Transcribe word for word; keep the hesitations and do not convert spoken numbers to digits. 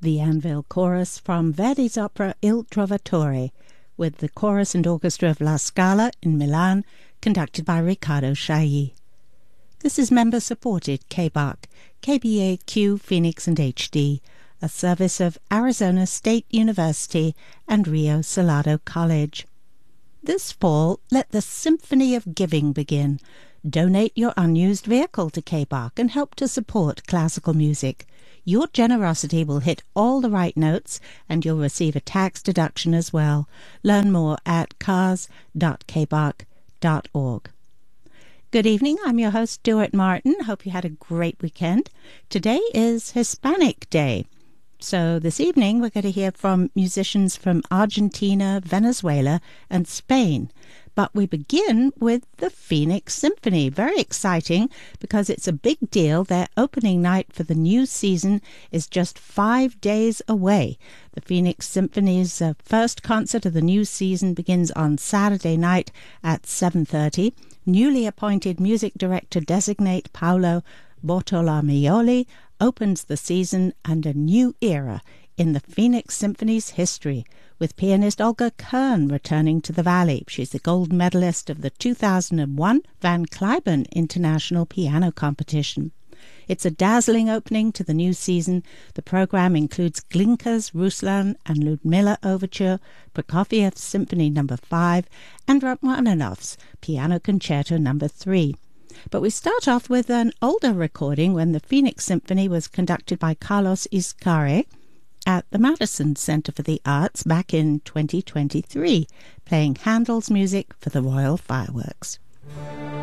the Anvil Chorus from Verdi's opera Il Trovatore, with the chorus and orchestra of La Scala in Milan, conducted by Riccardo Chailly. This is member-supported K B A C, K B A Q Phoenix and H D, a service of Arizona State University and Rio Salado College. This fall, let the Symphony of Giving begin. Donate your unused vehicle to K B A C and help to support classical music. Your generosity will hit all the right notes and you'll receive a tax deduction as well. Learn more at cars dot k b a c dot org. Good evening, I'm your host Stuart Martin. Hope you had a great weekend. Today is Hispanic Day. So this evening we're going to hear from musicians from Argentina, Venezuela and Spain. But we begin with the Phoenix Symphony. Very exciting because it's a big deal. Their opening night for the new season is just five days away. The Phoenix Symphony's uh, first concert of the new season begins on Saturday night at seven thirty. Newly appointed music director designate Paolo Bortolomeoli opens the season and a new era in the Phoenix Symphony's history, with pianist Olga Kern returning to the Valley. She's the gold medalist of the two thousand one Van Cliburn International Piano Competition. It's a dazzling opening to the new season. The program includes Glinka's Ruslan and Ludmilla Overture, Prokofiev's Symphony Number five, and Rachmaninoff's Piano Concerto Number three. But we start off with an older recording when the Phoenix Symphony was conducted by Carlos Iscarre at the Madison Center for the Arts back in twenty twenty-three, playing Handel's music for the Royal Fireworks.